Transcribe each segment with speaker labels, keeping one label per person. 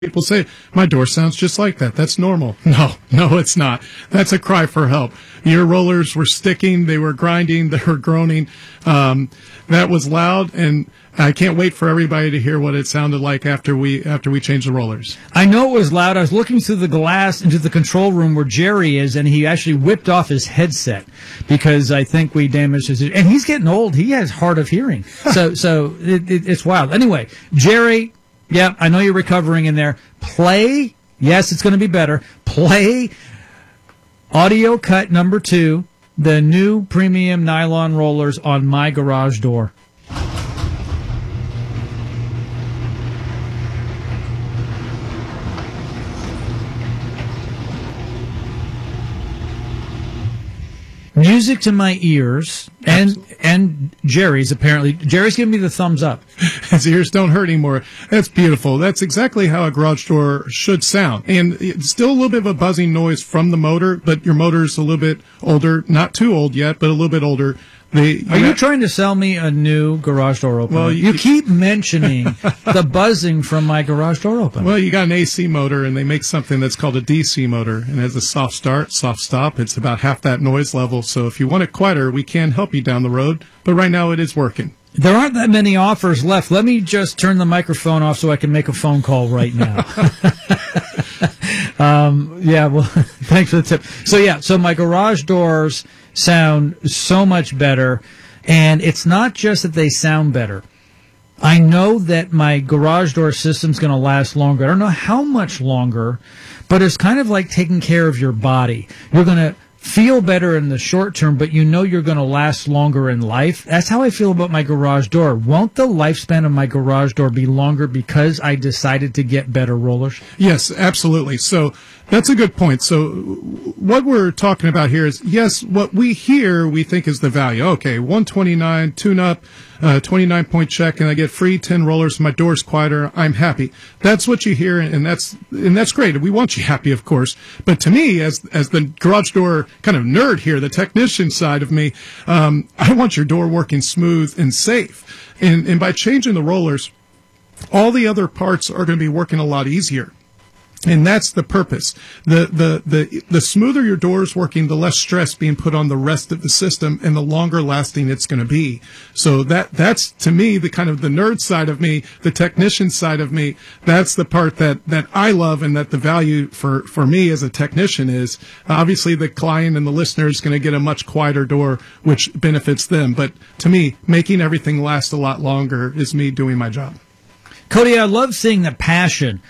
Speaker 1: People say, my door sounds just like that. That's normal. No, it's not. That's a cry for help. Your rollers were sticking. They were grinding. They were groaning. That was loud, and I can't wait for everybody to hear what it sounded like after we changed the rollers.
Speaker 2: I know it was loud. I was looking through the glass into the control room where Jerry is, and he actually whipped off his headset because I think we damaged his. And he's getting old. He has hard of hearing. So it's wild. Anyway, Jerry. Yeah, I know you're recovering in there. Play. Yes, it's going to be better. Play audio cut number 2, the new premium nylon rollers on My Garage Door. Music to my ears, and Jerry's apparently. Jerry's giving me the thumbs up.
Speaker 1: His ears don't hurt anymore. That's beautiful. That's exactly how a garage door should sound. And it's still a little bit of a buzzing noise from the motor, but your motor's a little bit older. Not too old yet, but a little bit older.
Speaker 2: Are you trying to sell me a new garage door opener? Well, you keep mentioning the buzzing from my garage door opener.
Speaker 1: Well, you got an AC motor, and they make something that's called a DC motor, and it has a soft start, soft stop. It's about half that noise level. So if you want it quieter, we can help you down the road. But right now, it is working.
Speaker 2: There aren't that many offers left. Let me just turn the microphone off so I can make a phone call right now. Yeah, well, thanks for the tip. So my garage doors sound so much better, and it's not just that they sound better. I know that my garage door system's going to last longer. I don't know how much longer, but it's kind of like taking care of your body. You're going to feel better in the short term, but you know you're going to last longer in life. That's how I feel about my garage door. Won't the lifespan of my garage door be longer because I decided to get better rollers?
Speaker 1: Yes, absolutely. So that's a good point. So what we're talking about here is, yes, what we hear we think is the value. Okay, 129 tune-up, 29-point check, and I get free 10 rollers. My door's quieter. I'm happy. That's what you hear, and that's great. We want you happy, of course. But to me, as the garage door kind of nerd here, the technician side of me, I want your door working smooth and safe. And by changing the rollers, all the other parts are going to be working a lot easier. And that's the purpose. The smoother your door is working, the less stress being put on the rest of the system, and the longer lasting it's going to be. So that's to me the kind of the nerd side of me, the technician side of me. That's the part that I love, and that the value for me as a technician is. Obviously, the client and the listener is going to get a much quieter door, which benefits them. But to me, making everything last a lot longer is me doing my job.
Speaker 2: Cody, I love seeing the passion.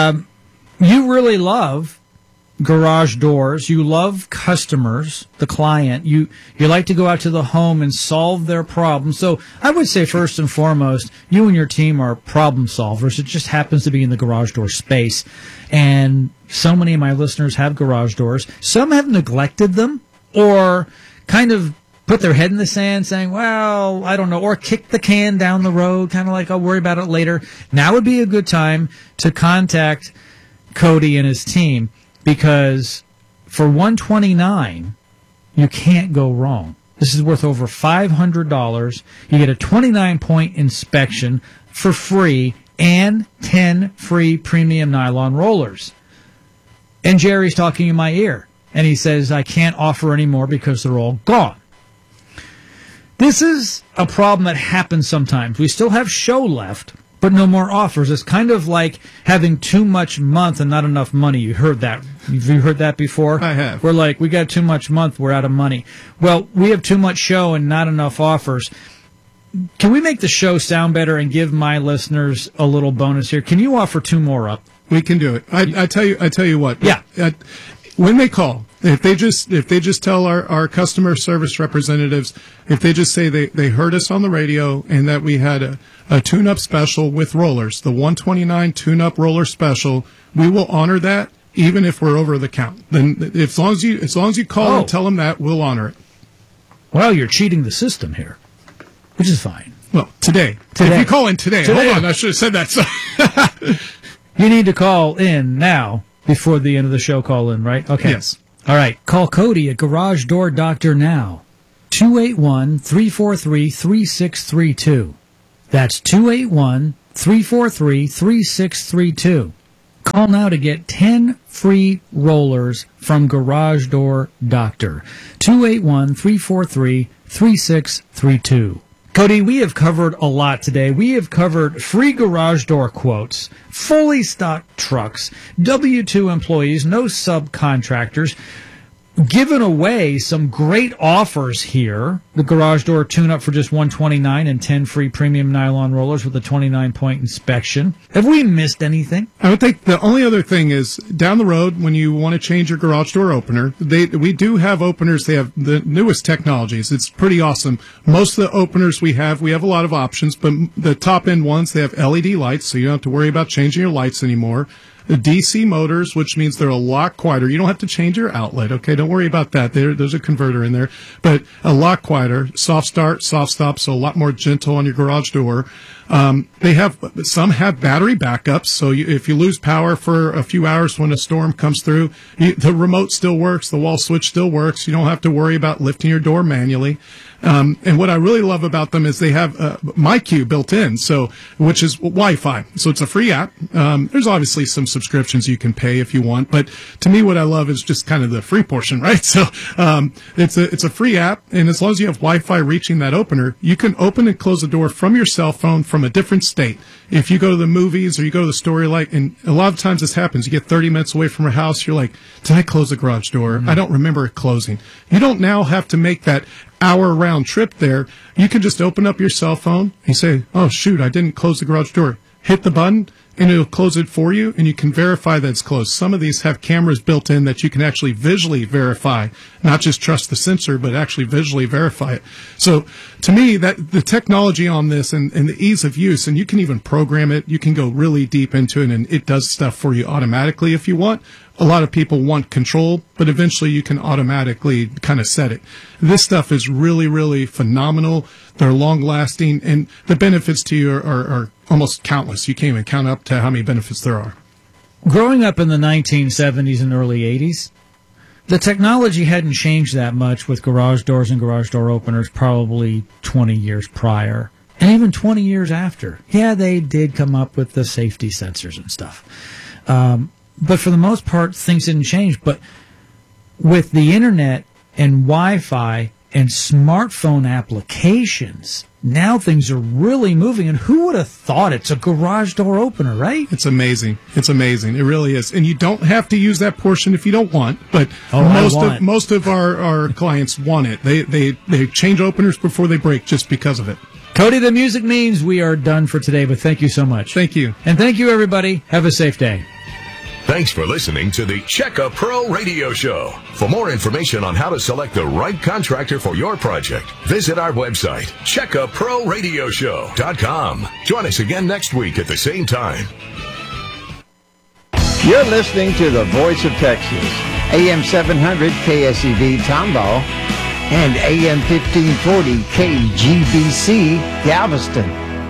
Speaker 2: You really love garage doors. You love customers, the client. You like to go out to the home and solve their problems. So I would say first and foremost, you and your team are problem solvers. It just happens to be in the garage door space. And so many of my listeners have garage doors. Some have neglected them or kind of put their head in the sand saying, well, I don't know, or kick the can down the road, kind of like, I'll worry about it later. Now would be a good time to contact Cody and his team, because for $129 you can't go wrong. This is worth over $500. You get a 29-point inspection for free and 10 free premium nylon rollers. And Jerry's talking in my ear, and he says I can't offer any more because they're all gone. This is a problem that happens sometimes. We still have show left, but no more offers. It's kind of like having too much month and not enough money. You heard that. Have you heard that before?
Speaker 1: I have.
Speaker 2: We're like, we got too much month, we're out of money. Well, we have too much show and not enough offers. Can we make the show sound better and give my listeners a little bonus here? Can you offer 2 more up?
Speaker 1: We can do it. I tell you what.
Speaker 2: Yeah.
Speaker 1: When they call, if they just tell our customer service representatives, if they just say they heard us on the radio and that we had a tune-up special with rollers, the 129 tune-up roller special, we will honor that even if we're over the count. Then as long as you call and tell them that, we'll honor it.
Speaker 2: Well, you're cheating the system here, which is fine.
Speaker 1: Well, today. If you call in today. Hold on, I should have said that. So
Speaker 2: you need to call in now. Before the end of the show, call in, right? Okay.
Speaker 1: Yes.
Speaker 2: All right. Call Cody at Garage Door Doctor now. 281-343-3632. That's 281-343-3632. Call now to get 10 free rollers from Garage Door Doctor. 281-343-3632. Cody, we have covered a lot today. We have covered free garage door quotes, fully stocked trucks, W-2 employees, no subcontractors, given away some great offers here. The garage door tune-up for just $129 and 10 free premium nylon rollers with a 29-point inspection. Have we missed anything?
Speaker 1: I would think the only other thing is down the road when you want to change your garage door opener, we do have openers. They have the newest technologies. It's pretty awesome. Most of the openers we have a lot of options, but the top-end ones, they have LED lights, so you don't have to worry about changing your lights anymore. The DC motors, which means they're a lot quieter. You don't have to change your outlet, okay? Don't worry about that. There's a converter in there. But a lot quieter. Soft start, soft stop, so a lot more gentle on your garage door. Some have battery backups, so if you lose power for a few hours when a storm comes through, the remote still works, the wall switch still works. You don't have to worry about lifting your door manually. And what I really love about them is they have MyQ built in, which is Wi-Fi. So it's a free app. There's obviously some subscriptions you can pay if you want, but to me, what I love is just kind of the free portion, right? So it's a free app, and as long as you have Wi-Fi reaching that opener, you can open and close the door from your cell phone from a different state. If you go to the movies or you go to the story light, and a lot of times this happens, you get 30 minutes away from your house, you're like, did I close the garage door? I don't remember it closing. You don't now have to make that hour round trip there. You can just open up your cell phone and say, oh shoot, I didn't close the garage door. Hit the button and it'll close it for you, and you can verify that it's closed. Some of these have cameras built in that you can actually visually verify, not just trust the sensor, but actually visually verify it. So to me, that the technology on this and the ease of use, and you can even program it, you can go really deep into it, and it does stuff for you automatically if you want. A lot of people want control, but eventually you can automatically kind of set it. This stuff is really, really phenomenal. They're long-lasting, and the benefits to you are almost countless. You can't even count up to how many benefits there are.
Speaker 2: Growing up in the 1970s and early 80s, the technology hadn't changed that much with garage doors and garage door openers probably 20 years prior, and even 20 years after. Yeah, they did come up with the safety sensors and stuff. But for the most part, things didn't change. But with the internet and Wi-Fi and smartphone applications, now things are really moving. And who would have thought it's a garage door opener, right?
Speaker 1: It's amazing. It's amazing. It really is. And you don't have to use that portion if you don't want. But most of our clients want it. They change openers before they break just because of it.
Speaker 2: Cody, the music means we are done for today. But thank you so much.
Speaker 1: Thank you.
Speaker 2: And thank you, everybody. Have a safe day.
Speaker 3: Thanks for listening to the Checka Pro Radio Show. For more information on how to select the right contractor for your project, visit our website, CheckaProRadioshow.com. Join us again next week at the same time.
Speaker 4: You're listening to the Voice of Texas, AM 700 KSEV Tomball and AM 1540 KGBC Galveston.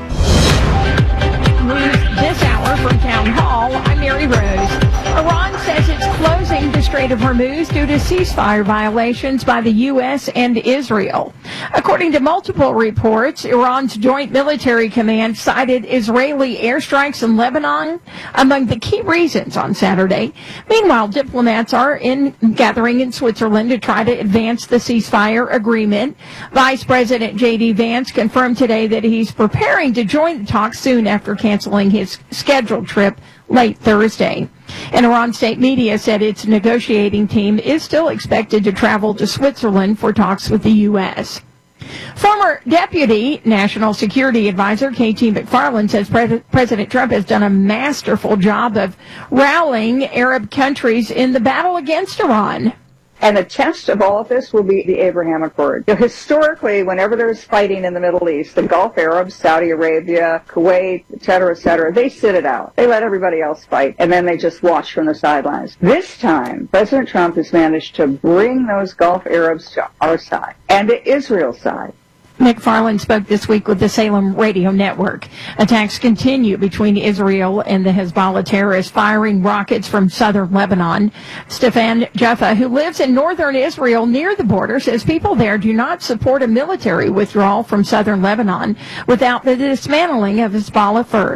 Speaker 5: This hour from Town Hall, I'm Mary Rose. Iran says it's closing the Strait of Hormuz due to ceasefire violations by the U.S. and Israel. According to multiple reports, Iran's Joint Military Command cited Israeli airstrikes in Lebanon among the key reasons on Saturday. Meanwhile, diplomats are gathering in Switzerland to try to advance the ceasefire agreement. Vice President J.D. Vance confirmed today that he's preparing to join the talks soon after canceling his scheduled trip late Thursday. And Iran state media said its negotiating team is still expected to travel to Switzerland for talks with the U.S. Former Deputy National Security Advisor K.T. McFarland says President Trump has done a masterful job of rallying Arab countries in the battle against Iran.
Speaker 6: And the test of all of this will be the Abraham Accord. Historically, whenever there's fighting in the Middle East, the Gulf Arabs, Saudi Arabia, Kuwait, et cetera, they sit it out. They let everybody else fight, and then they just watch from the sidelines. This time, President Trump has managed to bring those Gulf Arabs to our side and to Israel's side.
Speaker 5: McFarland spoke this week with the Salem Radio Network. Attacks continue between Israel and the Hezbollah terrorists firing rockets from southern Lebanon. Stefan Jaffa, who lives in northern Israel near the border, says people there do not support a military withdrawal from southern Lebanon without the dismantling of Hezbollah first.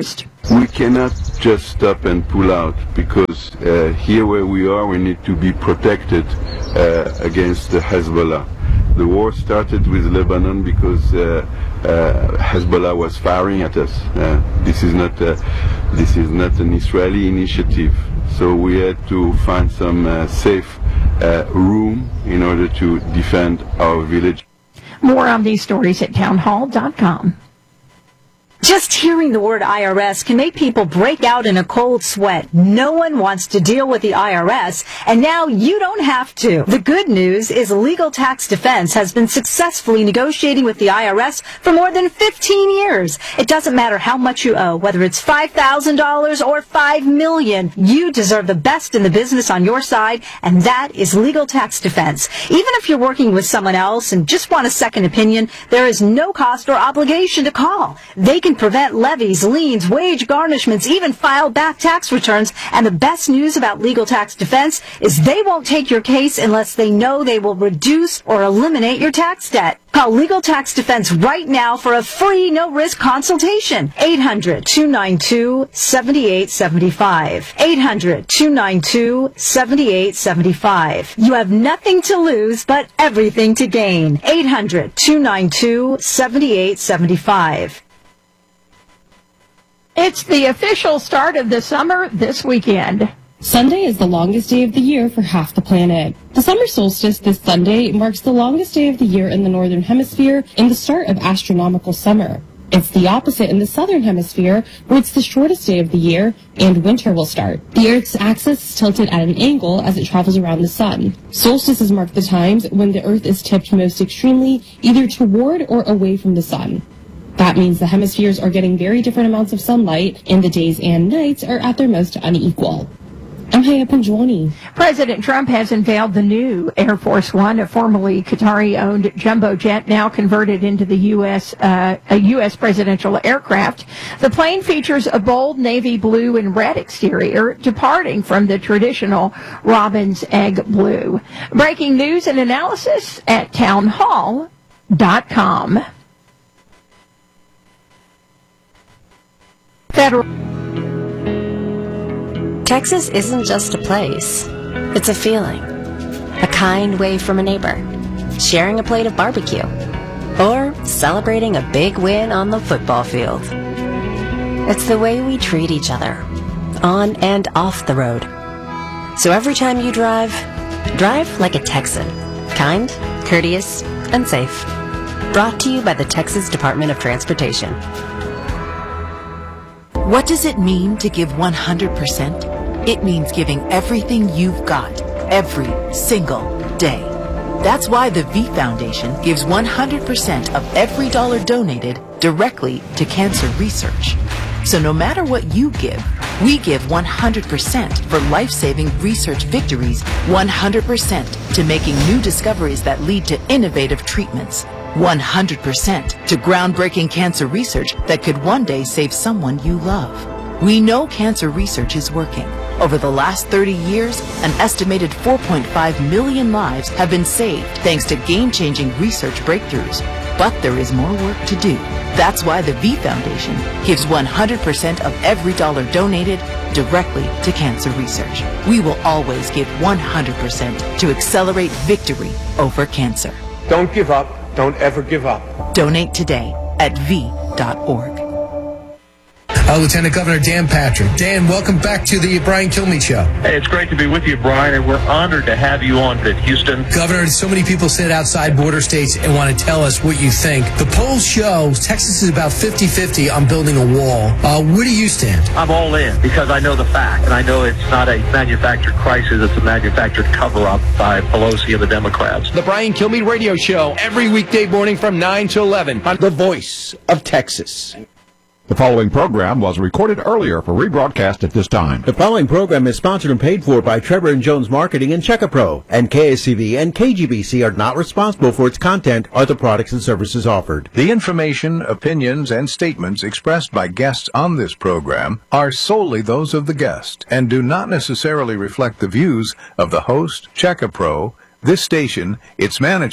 Speaker 7: We cannot just stop and pull out, because here where we are, we need to be protected against the Hezbollah. The war started with Lebanon because Hezbollah was firing at us. This is not an Israeli initiative. So we had to find some safe room in order to defend our village.
Speaker 5: More on these stories at townhall.com.
Speaker 8: Just hearing the word IRS can make people break out in a cold sweat. No one wants to deal with the IRS, and now you don't have to. The good news is Legal Tax Defense has been successfully negotiating with the IRS for more than 15 years. It doesn't matter how much you owe, whether it's $5,000 or $5 million. You deserve the best in the business on your side, and that is Legal Tax Defense. Even if you're working with someone else and just want a second opinion, there is no cost or obligation to call. They can prevent levies, liens, wage garnishments, even file back tax returns. And the best news about Legal Tax Defense is they won't take your case unless they know they will reduce or eliminate your tax debt. Call Legal Tax Defense right now for a free, no-risk consultation. 800-292-7875. 800-292-7875. You have nothing to lose but everything to gain. 800-292-7875.
Speaker 5: It's the official start of the summer this weekend.
Speaker 9: Sunday is the longest day of the year for half the planet. The summer solstice this Sunday marks the longest day of the year in the northern hemisphere and the start of astronomical summer. It's the opposite in the southern hemisphere, where it's the shortest day of the year and winter will start. The Earth's axis is tilted at an angle as it travels around the sun. Solstices mark the times when the Earth is tipped most extremely, either toward or away from the sun. That means the hemispheres are getting very different amounts of sunlight, and the days and nights are at their most unequal. I'm Haya Panjwani.
Speaker 5: President Trump has unveiled the new Air Force One, a formerly Qatari-owned jumbo jet now converted into the a U.S. presidential aircraft. The plane features a bold navy blue and red exterior, departing from the traditional robin's egg blue. Breaking news and analysis at townhall.com.
Speaker 10: Texas isn't just a place. It's a feeling. A kind wave from a neighbor. Sharing a plate of barbecue. Or celebrating a big win on the football field. It's the way we treat each other. On and off the road. So every time you drive like a Texan. Kind, courteous, and safe. Brought to you by the Texas Department of Transportation.
Speaker 11: What does it mean to give 100%? It means giving everything you've got, every single day. That's why the V Foundation gives 100% of every dollar donated directly to cancer research. So no matter what you give, we give 100% for life-saving research victories, 100% to making new discoveries that lead to innovative treatments, 100% to groundbreaking cancer research that could one day save someone you love. We know cancer research is working. Over the last 30 years, an estimated 4.5 million lives have been saved thanks to game-changing research breakthroughs. But there is more work to do. That's why the V Foundation gives 100% of every dollar donated directly to cancer research. We will always give 100% to accelerate victory over cancer.
Speaker 12: Don't give up. Don't ever give up.
Speaker 11: Donate today at v.org.
Speaker 13: Lieutenant Governor Dan Patrick. Dan, welcome back to the Brian Kilmeade Show.
Speaker 14: Hey, it's great to be with you, Brian, and we're honored to have you on at Houston.
Speaker 13: Governor, so many people sit outside border states and want to tell us what you think. The polls show Texas is about 50-50 on building a wall. Where do you stand?
Speaker 14: I'm all in because I know the fact, and I know it's not a manufactured crisis, it's a manufactured cover-up by Pelosi and the Democrats.
Speaker 15: The Brian Kilmeade Radio Show, every weekday morning from 9 to 11 on The Voice of Texas.
Speaker 16: The following program was recorded earlier for rebroadcast at this time.
Speaker 17: The following program is sponsored and paid for by Trevor and Jones Marketing and CheckaPro. And KSCV and KGBC are not responsible for its content or the products and services offered.
Speaker 18: The information, opinions, and statements expressed by guests on this program are solely those of the guest and do not necessarily reflect the views of the host, CheckaPro, this station, its management,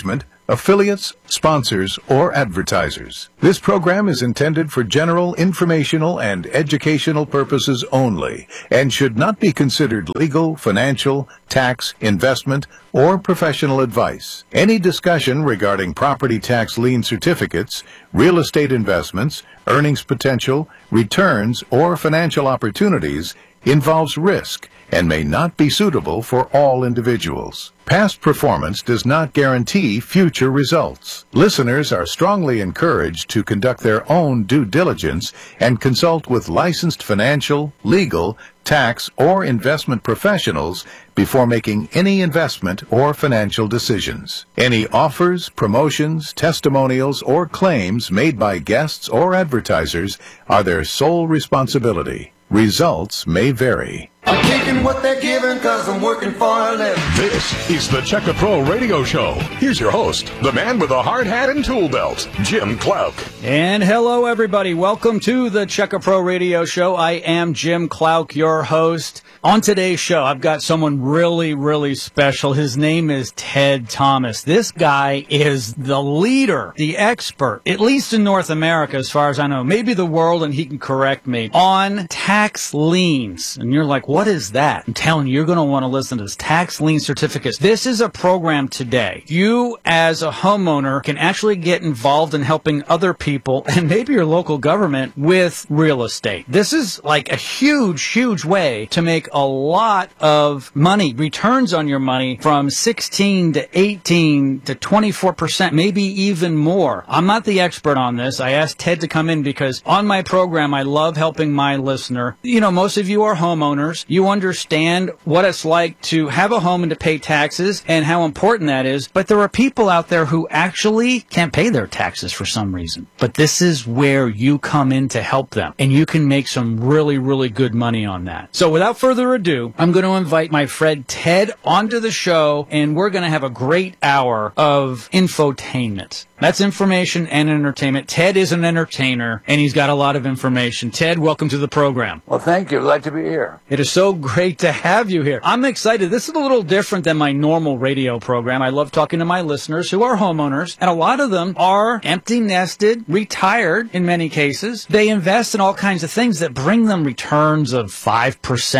Speaker 18: affiliates, sponsors, or advertisers. This program is intended for general, informational, and educational purposes only and should not be considered legal, financial, tax, investment, or professional advice. Any discussion regarding property tax lien certificates, real estate investments, earnings potential, returns, or financial opportunities involves risk and may not be suitable for all individuals. Past performance does not guarantee future results. Listeners are strongly encouraged to conduct their own due diligence and consult with licensed financial, legal, tax, or investment professionals before making any investment or financial decisions. Any offers, promotions, testimonials, or claims made by guests or advertisers are their sole responsibility. Results may vary.
Speaker 19: I'm taking what they're giving because I'm working for a living.
Speaker 3: This is the Checka Pro Radio Show. Here's your host, the man with a hard hat and tool belt, Jim Clouk.
Speaker 2: And hello, everybody. Welcome to the Checka Pro Radio Show. I am Jim Clouk, your host. On today's show, I've got someone really, really special. His name is Ted Thomas. This guy is the leader, the expert, at least in North America, as far as I know, maybe the world, and he can correct me, on tax liens. And you're like, what is that? I'm telling you, you're going to want to listen to this. Tax lien certificates. This is a program today. You, as a homeowner, can actually get involved in helping other people and maybe your local government with real estate. This is like a huge, huge way to make a lot of money, returns on your money from 16 to 18 to 24%, maybe even more. I'm not the expert on this. I asked Ted to come in because on my program, I love helping my listener. You know, most of you are homeowners. You understand what it's like to have a home and to pay taxes and how important that is. But there are people out there who actually can't pay their taxes for some reason. But this is where you come in to help them. And you can make some really, really good money on that. So without further ado, I'm going to invite my friend Ted onto the show, and we're going to have a great hour of infotainment. That's information and entertainment. Ted is an entertainer, and he's got a lot of information. Ted, welcome to the program.
Speaker 20: Well, thank you. Glad to be here.
Speaker 2: It is so great to have you here. I'm excited. This is a little different than my normal radio program. I love talking to my listeners who are homeowners, and a lot of them are empty nested, retired in many cases. They invest in all kinds of things that bring them returns of 5%,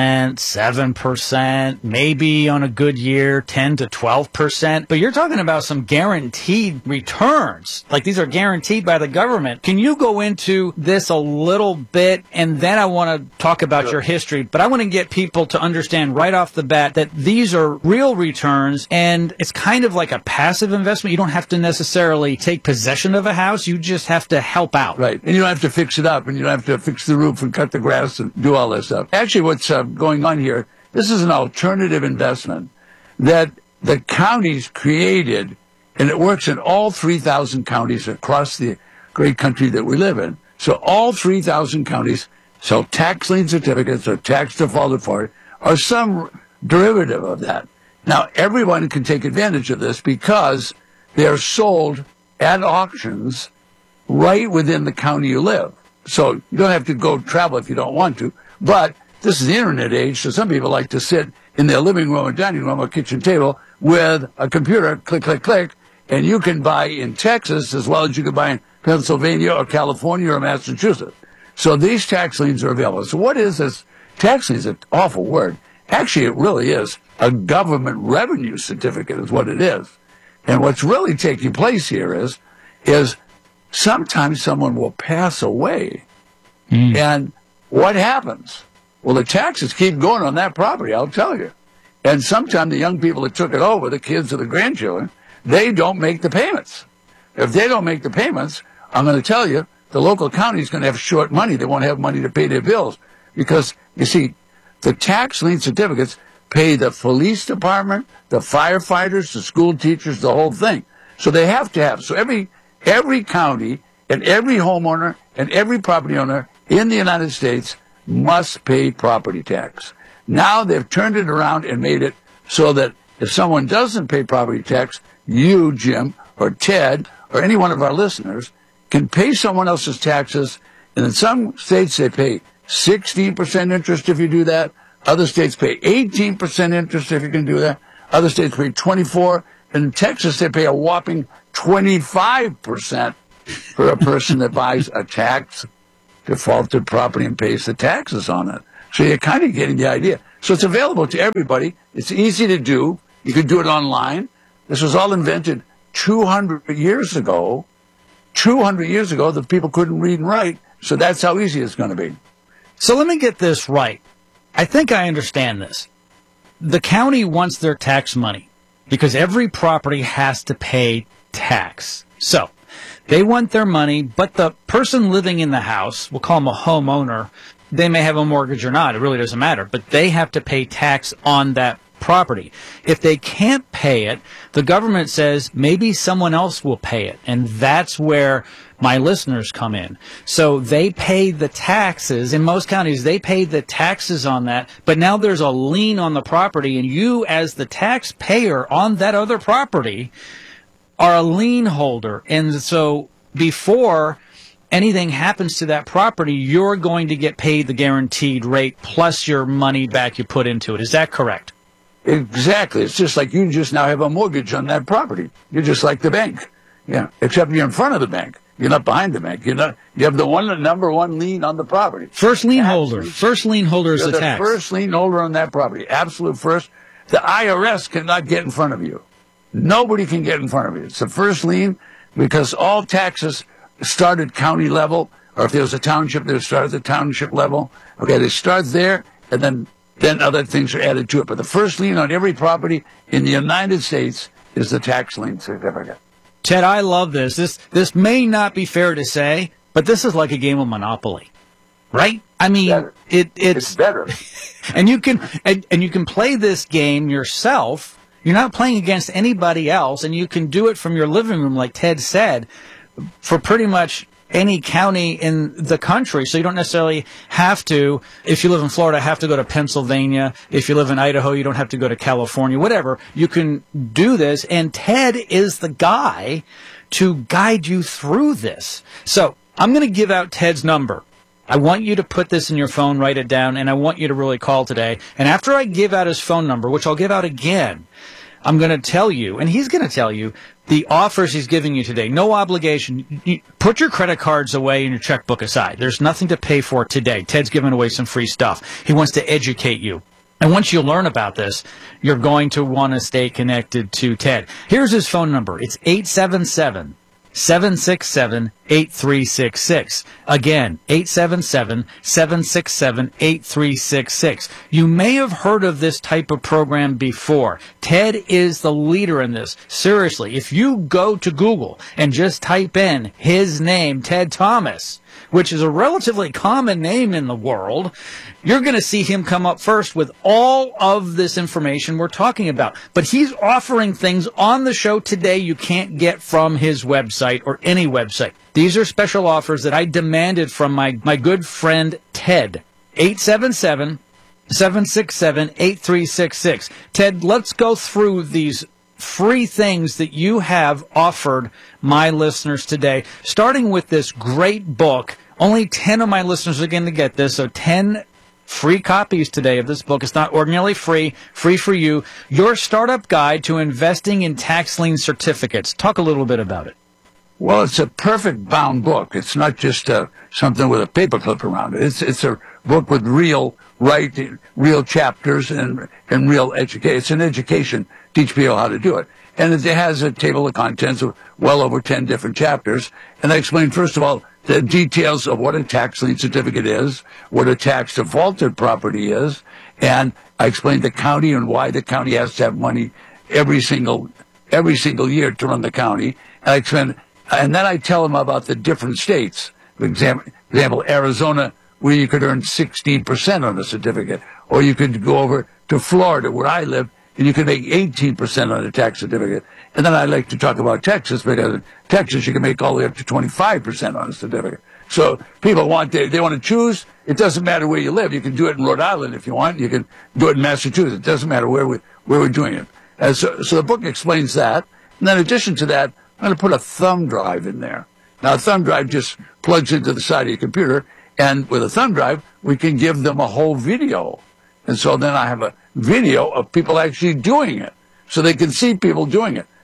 Speaker 2: 7%, maybe on a good year, 10 to 12%. But you're talking about some guaranteed returns. Like these are guaranteed by the government. Can you go into this a little bit? And then I want to talk about your history. But I want to get people to understand right off the bat that these are real returns, and it's kind of like a passive investment. You don't have to necessarily take possession of a house. You just have to help out.
Speaker 20: Right. And you don't have to fix it up, and you don't have to fix the roof and cut the grass and do all that stuff. Actually, what's going on here, this is an alternative investment that the counties created, and it works in all 3,000 counties across the great country that we live in. So all 3,000 counties sell tax lien certificates or tax defaulted for it, or some derivative of that. Now, everyone can take advantage of this because they're sold at auctions right within the county you live. So you don't have to go travel if you don't want to. But this is the internet age, so some people like to sit in their living room or dining room or kitchen table with a computer, click, click, click, and you can buy in Texas as well as you can buy in Pennsylvania or California or Massachusetts. So these tax liens are available. So what is this? Tax lien is an awful word. Actually, it really is. A government revenue certificate is what it is. And what's really taking place here is sometimes someone will pass away. And what happens? Well, the taxes keep going on that property, I'll tell you. And sometimes the young people that took it over, the kids or the grandchildren, they don't make the payments. If they don't make the payments, I'm going to tell you, the local county is going to have short money. They won't have money to pay their bills. Because, you see, the tax lien certificates pay the police department, the firefighters, the school teachers, the whole thing. So they have to have. So every county and every homeowner and every property owner in the United States must pay property tax. Now they've turned it around and made it so that if someone doesn't pay property tax, you, Jim, or Ted, or any one of our listeners can pay someone else's taxes. And in some states, they pay 16% interest if you do that. Other states pay 18% interest if you can do that. Other states pay 24%. And in Texas, they pay a whopping 25% for a person that buys a tax defaulted property and pays the taxes on it. So you're kind of getting the idea. So it's available to everybody. It's easy to do. You can do it online. This was all invented 200 years ago. 200 years ago, the people couldn't read and write. So that's how easy it's going to be.
Speaker 2: So let me get this right. I think I understand this. The county wants their tax money because every property has to pay tax. So they want their money, but the person living in the house, we'll call them a homeowner, they may have a mortgage or not. It really doesn't matter. But they have to pay tax on that property. If they can't pay it, the government says maybe someone else will pay it. And that's where my listeners come in. So they pay the taxes. In most counties, they pay the taxes on that. But now there's a lien on the property, and you as the taxpayer on that other property are a lien holder. And so before anything happens to that property, you're going to get paid the guaranteed rate plus your money back you put into it. Is that correct?
Speaker 20: Exactly. It's just like you just now have a mortgage on that property. You're just like the bank. Yeah. Except you're in front of the bank. You're not behind the bank. You have the number one lien on the property.
Speaker 2: First lien holder. First lien holder is the tax.
Speaker 20: First lien holder on that property. Absolute first. The IRS cannot get in front of you. Nobody can get in front of you. It's the first lien because all taxes start at county level, or if there was a township, they start at the township level. Okay, they start there, and then other things are added to it. But the first lien on every property in the United States is the tax lien certificate.
Speaker 2: Ted, I love this. This may not be fair to say, but this is like a game of Monopoly, right? I mean, it's
Speaker 20: better.
Speaker 2: And you can play this game yourself. You're not playing against anybody else, and you can do it from your living room, like Ted said, for pretty much any county in the country. So you don't necessarily have to, if you live in Florida, have to go to Pennsylvania. If you live in Idaho, you don't have to go to California, whatever. You can do this, and Ted is the guy to guide you through this. So I'm going to give out Ted's number. I want you to put this in your phone, write it down, and I want you to really call today. And after I give out his phone number, which I'll give out again, I'm going to tell you, and he's going to tell you, the offers he's giving you today. No obligation. You put your credit cards away and your checkbook aside. There's nothing to pay for today. Ted's giving away some free stuff. He wants to educate you. And once you learn about this, you're going to want to stay connected to Ted. Here's his phone number. It's 877-767-8366. Again, 877-767-8366. You may have heard of this type of program before. Ted is the leader in this. Seriously, if you go to Google and just type in his name, Ted Thomas, which is a relatively common name in the world, you're going to see him come up first with all of this information we're talking about. But he's offering things on the show today you can't get from his website or any website. These are special offers that I demanded from my good friend Ted. 877-767-8366. Ted, let's go through these free things that you have offered my listeners today, starting with this great book. Only 10 of my listeners are going to get this, so 10 free copies today of this book. It's not ordinarily free for you. Your Startup Guide to Investing in Tax Lien Certificates. Talk a little bit about it.
Speaker 20: Well, it's a perfect bound book. It's not just something with a paperclip around it. It's a book with real chapters and real education. It's an education, teach people how to do it. And it has a table of contents of well over 10 different chapters. And I explain, first of all, the details of what a tax lien certificate is, what a tax defaulted property is, and I explain the county and why the county has to have money every single year to run the county. And then I tell them about the different states. For example, Arizona, where you could earn 16% on a certificate, or you could go over to Florida, where I live, and you can make 18% on a tax certificate. And then I like to talk about Texas, because in Texas you can make all the way up to 25% on a certificate. So people they want to choose. It doesn't matter where you live. You can do it in Rhode Island if you want. You can do it in Massachusetts. It doesn't matter where we're doing it. So the book explains that. And then in addition to that, I'm going to put a thumb drive in there. Now a thumb drive just plugs into the side of your computer, and with a thumb drive, we can give them a whole video. And so then I have a video of people actually doing it, so they can see people doing it.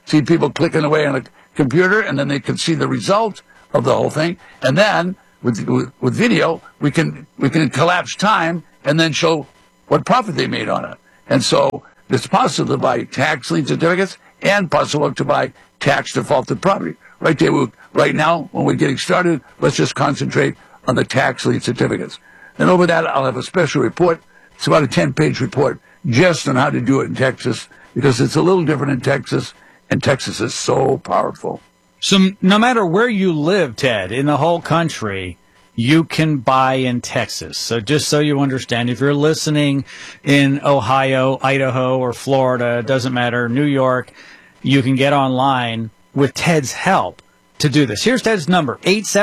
Speaker 20: see people clicking away on a computer, and then they can see the result of the whole thing. And then with video, we can collapse time and then show what profit they made on it. And so it's possible to buy tax lien certificates and possible to buy tax defaulted property. Right there, right now, when we're getting started, let's just concentrate on the tax lien certificates. And over that, I'll have a special report. It's about a 10-page report just on how to do it in Texas, because it's a little different in Texas, and Texas is so powerful.
Speaker 2: So no matter where you live, Ted, in the whole country, you can buy in Texas. So just so you understand, if you're listening in Ohio, Idaho, or Florida, it doesn't matter, New York, you can get online with Ted's help to do this. Here's Ted's number,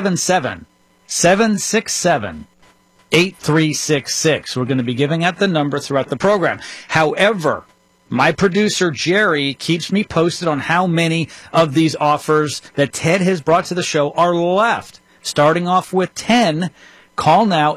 Speaker 2: 877-767-8366. We're going to be giving out the number throughout the program. However, my producer, Jerry, keeps me posted on how many of these offers that Ted has brought to the show are left. Starting off with 10, call now,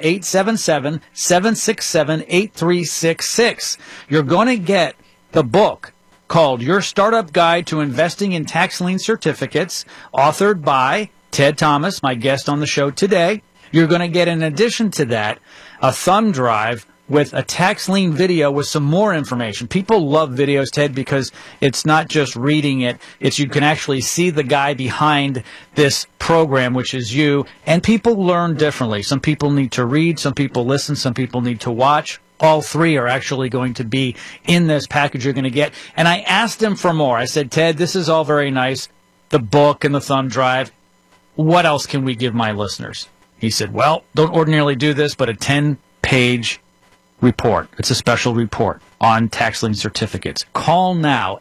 Speaker 2: 877-767-8366. You're going to get the book called Your Startup Guide to Investing in Tax Lien Certificates, authored by Ted Thomas, my guest on the show today. You're going to get, in addition to that, a thumb drive with a tax lien video with some more information. People love videos, Ted, because it's not just reading it. It's you can actually see the guy behind this program, which is you, and people learn differently. Some people need to read, some people listen, some people need to watch. All three are actually going to be in this package you're going to get. And I asked him for more. I said, Ted, this is all very nice, the book and the thumb drive. What else can we give my listeners? He said, well, don't ordinarily do this, but a 10-page report. It's a special report on tax lien certificates. Call now,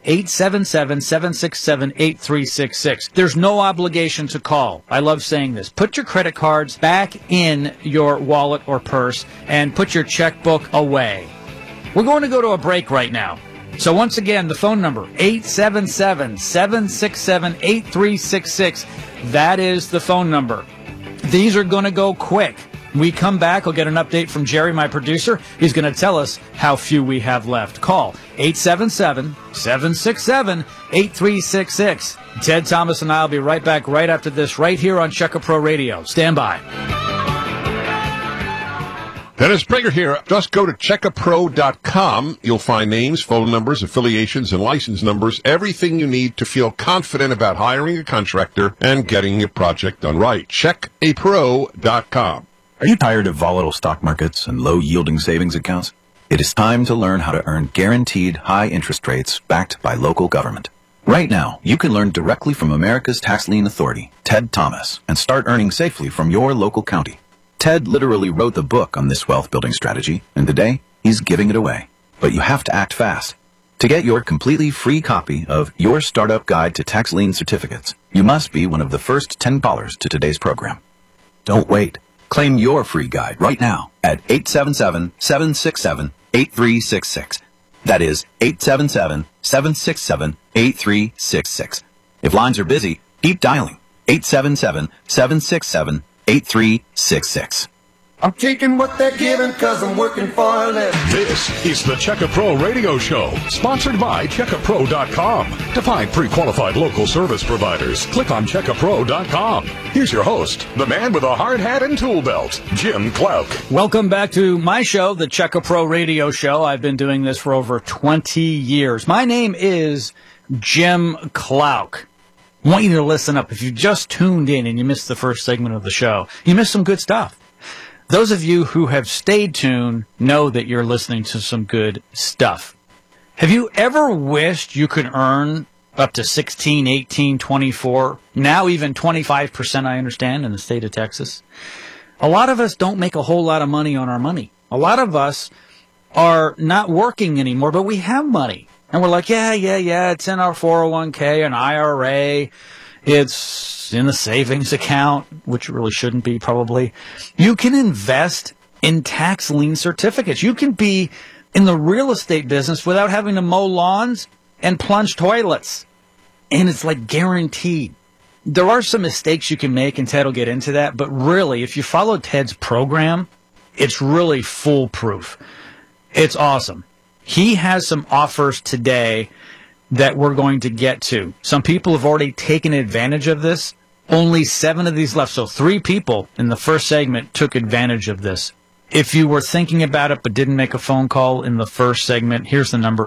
Speaker 2: 877-767-8366. There's no obligation to call. I love saying this. Put your credit cards back in your wallet or purse and put your checkbook away. We're going to go to a break right now. So once again, the phone number, 877-767-8366. That is the phone number. These are going to go quick. We come back, we'll get an update from Jerry, my producer. He's going to tell us how few we have left. Call 877-767-8366. Ted Thomas and I will be right back right after this, right here on Checker Pro Radio. Stand by.
Speaker 21: Dennis Prager here. Just go to checkapro.com. You'll find names, phone numbers, affiliations, and license numbers, everything you need to feel confident about hiring a contractor and getting your project done right. Checkapro.com.
Speaker 22: Are you tired of volatile stock markets and low-yielding savings accounts? It is time to learn how to earn guaranteed high interest rates backed by local government. Right now, you can learn directly from America's Tax Lien Authority, Ted Thomas, and start earning safely from your local county. Ted literally wrote the book on this wealth-building strategy, and today, he's giving it away. But you have to act fast. To get your completely free copy of Your Startup Guide to Tax Lien Certificates, you must be one of the first 10 callers to today's program. Don't wait. Claim your free guide right now at 877-767-8366. That is 877-767-8366. If lines are busy, keep dialing 877-767-8366.
Speaker 19: I'm taking what they're giving because I'm working for a living.
Speaker 3: This is the Checker Pro Radio Show, sponsored by CheckerPro.com. To find pre-qualified local service providers, click on CheckerPro.com. Here's your host, the man with a hard hat and tool belt, Jim Clouk.
Speaker 2: Welcome back to my show, the Checker Pro Radio Show. I've been doing this for over 20 years. My name is Jim Clouk. I want you to listen up. If you just tuned in and you missed the first segment of the show, you missed some good stuff. Those of you who have stayed tuned know that you're listening to some good stuff. Have you ever wished you could earn up to 16, 18, 24, now even 25%, I understand, in the state of Texas? A lot of us don't make a whole lot of money on our money. A lot of us are not working anymore, but we have money. And we're like, yeah, it's in our 401k, an IRA. It's in the savings account, which really shouldn't be probably. You can invest in tax lien certificates. You can be in the real estate business without having to mow lawns and plunge toilets. And it's like guaranteed. There are some mistakes you can make, and Ted will get into that. But really, if you follow Ted's program, it's really foolproof. It's awesome. He has some offers today that we're going to get to. Some people have already taken advantage of this. Only 7 of these left. So 3 people in the first segment took advantage of this. If you were thinking about it but didn't make a phone call in the first segment, here's the number,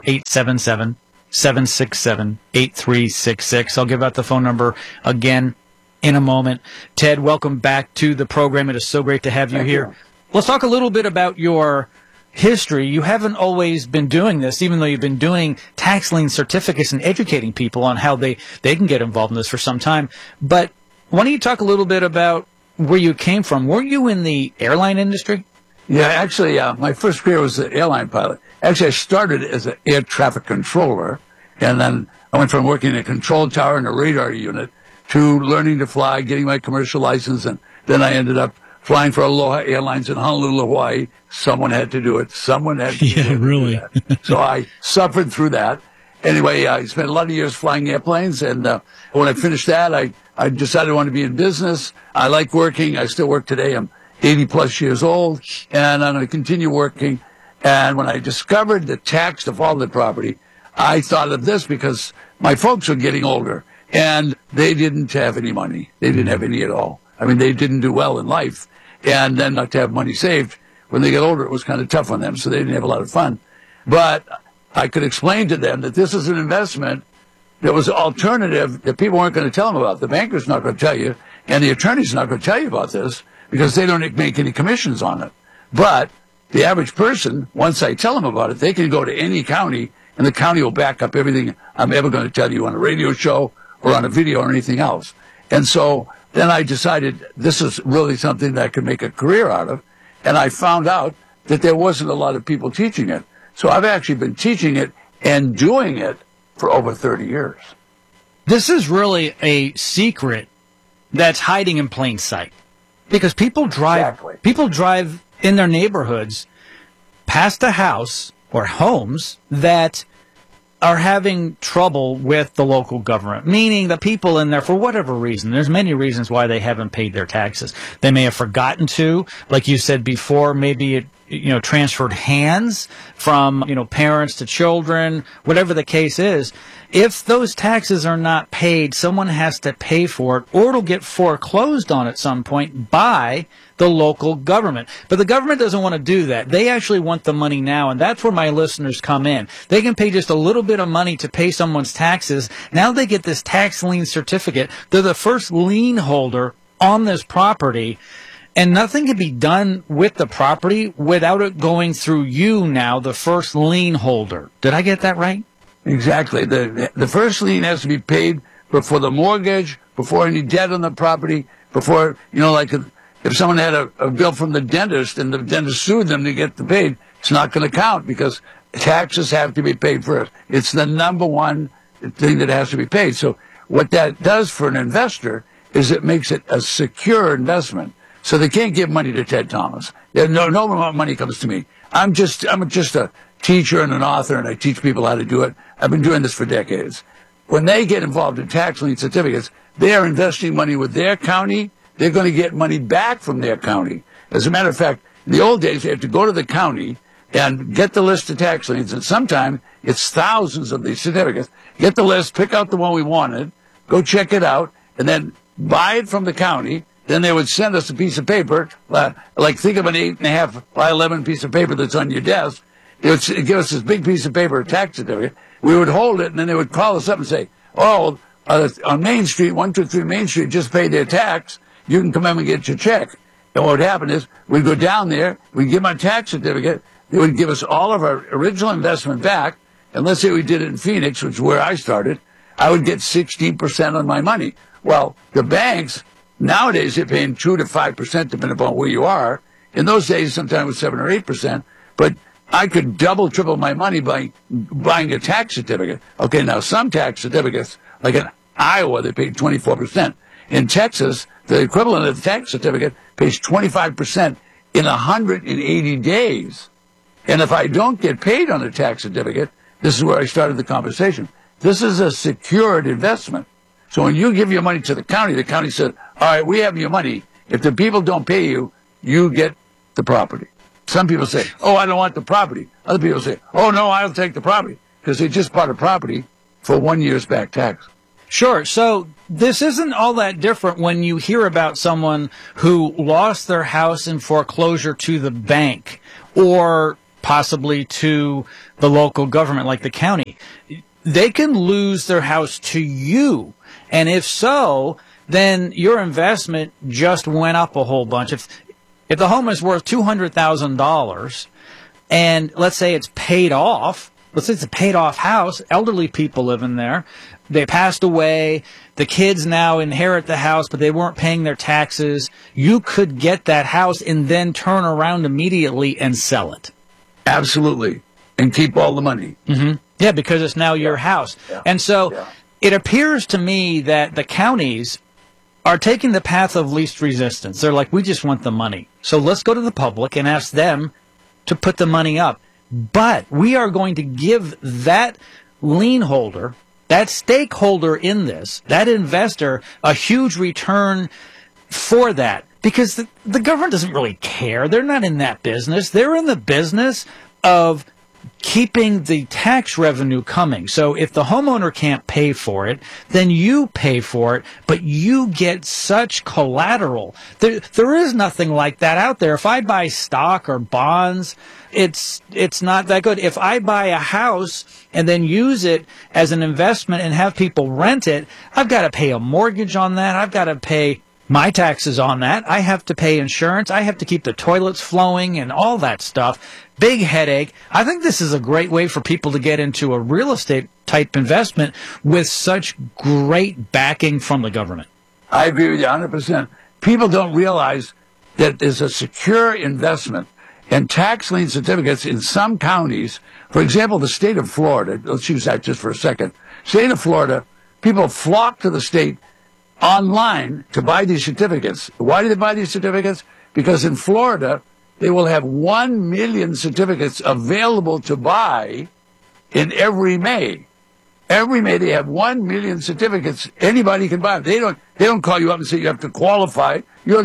Speaker 2: 877-767-8366. I'll give out the phone number again in a moment. Ted, welcome back to the program. It is so great to have you here. Let's talk a little bit about your history. You haven't always been doing this, even though you've been doing tax lien certificates and educating people on how they can get involved in this for some time. But why don't you talk a little bit about where you came from? Were you in the airline industry?
Speaker 20: Yeah, actually, my first career was an airline pilot. Actually, I started as an air traffic controller, and then I went from working in a control tower and a radar unit to learning to fly, getting my commercial license, and then I ended up flying for Aloha Airlines in Honolulu, Hawaii. Someone had to do it. Someone had to do it.
Speaker 2: Yeah, really.
Speaker 20: So I suffered through that. Anyway, I spent a lot of years flying airplanes, and when I finished that, I decided I wanted to be in business. I like working. I still work today. I'm 80-plus years old, and I'm going to continue working. And when I discovered the tax defaulted property, I thought of this because my folks were getting older, and they didn't have any money. They didn't have any at all. I mean, they didn't do well in life, and then not to have money saved. When they get older, it was kind of tough on them, so they didn't have a lot of fun. But I could explain to them that this is an investment that was alternative that people weren't going to tell them about. The banker's not going to tell you, and the attorney's not going to tell you about this because they don't make any commissions on it. But the average person, once I tell them about it, they can go to any county, and the county will back up everything I'm ever going to tell you on a radio show or on a video or anything else. And so then I decided this is really something that I could make a career out of, and I found out that there wasn't a lot of people teaching it. So I've actually been teaching it and doing it for over 30 years.
Speaker 2: This is really a secret that's hiding in plain sight. Because people drive in their neighborhoods past a house or homes that are having trouble with the local government, meaning the people in there, for whatever reason, there's many reasons why they haven't paid their taxes. They may have forgotten to, like you said before, maybe it transferred hands from, parents to children, whatever the case is. If those taxes are not paid, someone has to pay for it, or it'll get foreclosed on at some point by the local government. But the government doesn't want to do that. They actually want the money now, and that's where my listeners come in. They can pay just a little bit of money to pay someone's taxes. Now they get this tax lien certificate. They're the first lien holder on this property. And nothing can be done with the property without it going through you now, the first lien holder. Did I get that right?
Speaker 20: Exactly. The first lien has to be paid before the mortgage, before any debt on the property, before, like if someone had a bill from the dentist and the dentist sued them to get the paid, it's not going to count because taxes have to be paid first. It's the number one thing that has to be paid. So what that does for an investor is it makes it a secure investment. So they can't give money to Ted Thomas. No money comes to me. I'm just a teacher and an author, and I teach people how to do it. I've been doing this for decades. When they get involved in tax lien certificates, they are investing money with their county. They're going to get money back from their county. As a matter of fact, in the old days, they had to go to the county and get the list of tax liens, and sometimes it's thousands of these certificates. Get the list, pick out the one we wanted, go check it out, and then buy it from the county. Then they would send us a piece of paper, like think of an 8.5 by 11 piece of paper that's on your desk. They would give us this big piece of paper, a tax certificate. We would hold it, and then they would call us up and say, on Main Street, 123 Main Street, just paid their tax. You can come in and get your check. And what would happen is we'd go down there, we'd give them our tax certificate. They would give us all of our original investment back. And let's say we did it in Phoenix, which is where I started. I would get 16% on my money. Well, the banks, nowadays, they're paying 2 to 5%, depending upon where you are. In those days, sometimes it was 7 or 8%. But I could double, triple my money by buying a tax certificate. Okay, now some tax certificates, like in Iowa, they pay 24%. In Texas, the equivalent of the tax certificate pays 25% in 180 days. And if I don't get paid on a tax certificate, this is where I started the conversation. This is a secured investment. So when you give your money to the county says, all right, we have your money. If the people don't pay you, you get the property. Some people say, oh, I don't want the property. Other people say, oh, no, I'll take the property. Because they just bought a property for 1 year's back tax.
Speaker 2: Sure. So this isn't all that different when you hear about someone who lost their house in foreclosure to the bank or possibly to the local government like the county. They can lose their house to you. And if so, then your investment just went up a whole bunch. If the home is worth $200,000 and let's say it's paid off, let's say it's a paid off house, elderly people live in there, they passed away, the kids now inherit the house, but they weren't paying their taxes, you could get that house and then turn around immediately and sell it.
Speaker 20: Absolutely. And keep all the money.
Speaker 2: Mm-hmm. Yeah, because it's now your house. Yeah. And so it appears to me that the counties are taking the path of least resistance. They're like, we just want the money. So let's go to the public and ask them to put the money up. But we are going to give that lien holder, that stakeholder in this, that investor, a huge return for that. Because the government doesn't really care. They're not in that business. They're in the business of keeping the tax revenue coming. So if the homeowner can't pay for it, then you pay for it, but you get such collateral. There is nothing like that out there. If I buy stock or bonds, it's not that good. If I buy a house and then use it as an investment and have people rent it, I've got to pay a mortgage on that. I've got to pay my taxes on that. I have to pay insurance. I have to keep the toilets flowing and all that stuff. Big headache. I think this is a great way for people to get into a real estate type investment with such great backing from the government.
Speaker 20: I agree with you 100%. People don't realize that there's a secure investment and tax lien certificates in some counties. For example, the state of Florida, let's use that just for a second. State of Florida, people flock to the state online to buy these certificates. Why do they buy these certificates? Because in Florida, they will have 1 million certificates available to buy in every May. Every May they have 1 million certificates. Anybody can buy them. They don't call you up and say you have to qualify.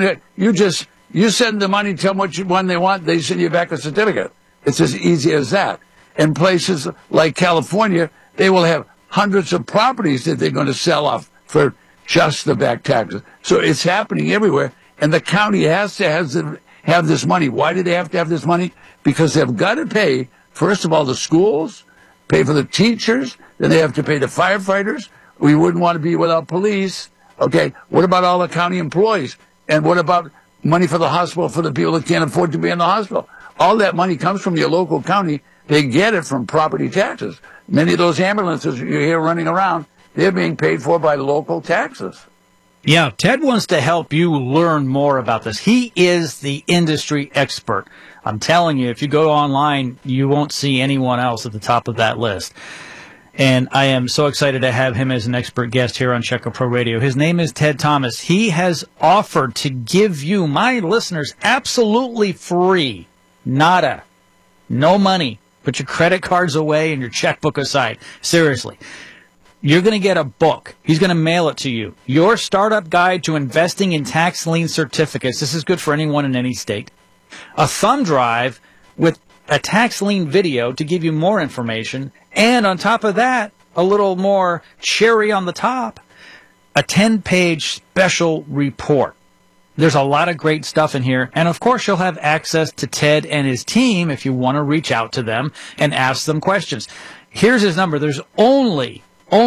Speaker 20: You send the money, tell them which one they want, they send you back a certificate. It's as easy as that. In places like California, they will have hundreds of properties that they're going to sell off for just the back taxes. So it's happening everywhere, and the county has to have this money. Why do they have to have this money? Because they've got to pay, first of all, the schools, pay for the teachers, then they have to pay the firefighters. We wouldn't want to be without police. Okay, what about all the county employees? And what about money for the hospital for the people that can't afford to be in the hospital? All that money comes from your local county. They get it from property taxes. Many of those ambulances you hear running around, they're being paid for by local taxes.
Speaker 2: Yeah, Ted wants to help you learn more about this. He is the industry expert. I'm telling you, if you go online, you won't see anyone else at the top of that list. And I am so excited to have him as an expert guest here on Check Up Pro Radio. His name is Ted Thomas. He has offered to give you, my listeners, absolutely free, nada, no money. Put your credit cards away and your checkbook aside. Seriously. You're going to get a book. He's going to mail it to you. Your Startup Guide to Investing in Tax Lien Certificates. This is good for anyone in any state. A thumb drive with a tax lien video to give you more information. And on top of that, a little more cherry on the top, a 10-page special report. There's a lot of great stuff in here. And, of course, you'll have access to Ted and his team if you want to reach out to them and ask them questions. Here's his number. There's only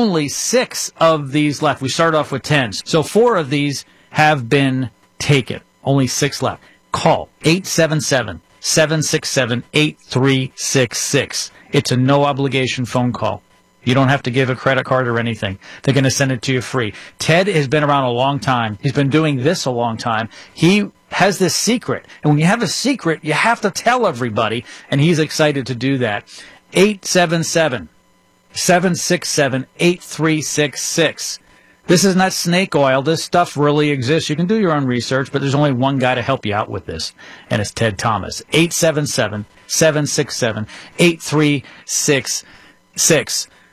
Speaker 2: 6 of these left. We started off with 10. So 4 of these have been taken. Only 6 left. Call 877-767-8366. It's a no-obligation phone call. You don't have to give a credit card or anything. They're going to send it to you free. Ted has been around a long time. He's been doing this a long time. He has this secret. And when you have a secret, you have to tell everybody. And he's excited to do that. 877-767-8366. This is not snake oil. This stuff really exists. You can do your own research, but there's only one guy to help you out with this, and it's Ted Thomas. 877-767-8366.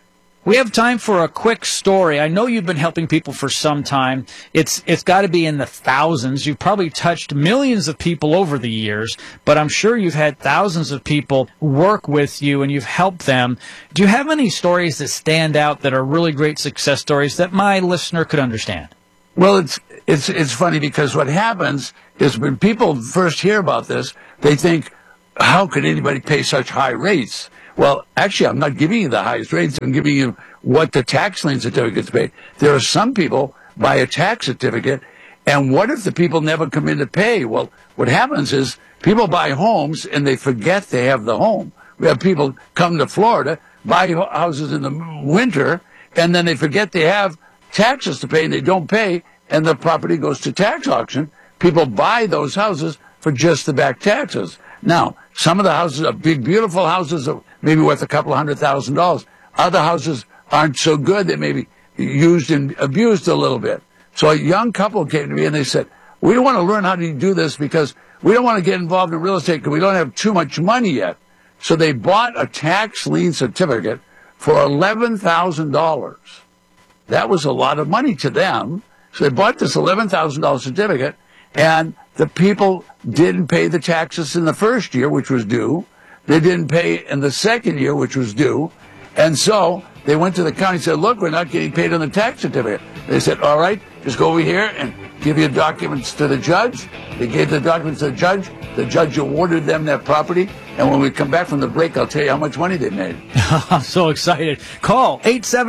Speaker 2: We have time for a quick story. I know you've been helping people for some time. It's got to be in the thousands. You've probably touched millions of people over the years, but I'm sure you've had thousands of people work with you and you've helped them. Do you have any stories that stand out that are really great success stories that my listener could understand?
Speaker 20: Well, it's funny because what happens is when people first hear about this, they think, how could anybody pay such high rates? Well, actually, I'm not giving you the highest rates. I'm giving you what the tax lien certificates pay. There are some people buy a tax certificate, and what if the people never come in to pay? Well, what happens is people buy homes, and they forget they have the home. We have people come to Florida, buy houses in the winter, and then they forget they have taxes to pay, and they don't pay, and the property goes to tax auction. People buy those houses for just the back taxes. Now, some of the houses are big, beautiful houses, maybe worth a couple of $100,000. Other houses aren't so good. They may be used and abused a little bit. So a young couple came to me and they said, we want to learn how to do this because we don't want to get involved in real estate because we don't have too much money yet. So they bought a tax lien certificate for $11,000. That was a lot of money to them. So they bought this $11,000 certificate, and the people didn't pay the taxes in the first year, which was due. They didn't pay in the second year, which was due. And so they went to the county and said, look, we're not getting paid on the tax certificate. They said, all right, just go over here and give your documents to the judge. They gave the documents to the judge. The judge awarded them that property. And when we come back from the break, I'll tell you how much money they made.
Speaker 2: I'm so excited. Call